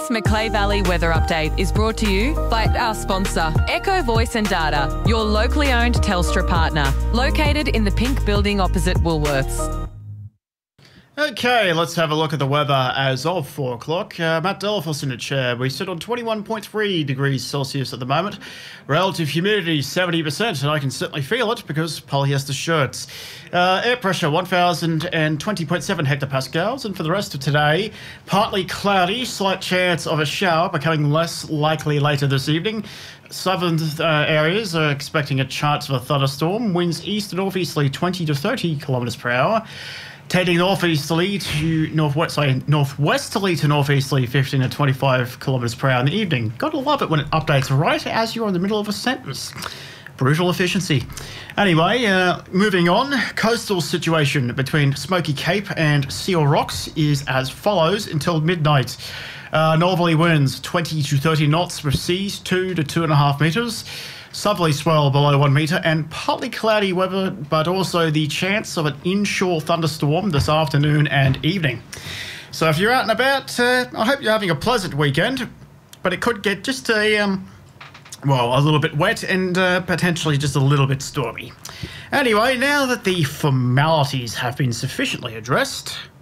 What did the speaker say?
This Macleay Valley weather update is brought to you by our sponsor, Echo Voice and Data, your locally owned Telstra partner, located in the pink building opposite Woolworths. Okay, let's have a look at the weather as of 4 o'clock. Matt Delphos in the chair. We sit on 21.3 degrees Celsius at the moment. Relative humidity 70%, and I can certainly feel it because polyester shirts. Air pressure 1,020.7 hectopascals, and for the rest of today, partly cloudy, slight chance of a shower becoming less likely later this evening. Southern areas are expecting a chance of a thunderstorm. Winds east and northeasterly 20 to 30 kilometres per hour. Tending northeasterly to northwesterly to northeasterly 15 to 25 kilometres per hour in the evening. Gotta love it when it updates right as you're in the middle of a sentence. Brutal efficiency. Anyway, moving on. Coastal situation between Smoky Cape and Seal Rocks is as follows until midnight. Northerly winds 20 to 30 knots with seas 2 to 2.5 metres. Southerly swell below 1 metre and partly cloudy weather, but also the chance of an inshore thunderstorm this afternoon and evening. So if you're out and about, I hope you're having a pleasant weekend, but it could get just a little bit wet and potentially just a little bit stormy. Anyway, now that the formalities have been sufficiently addressed,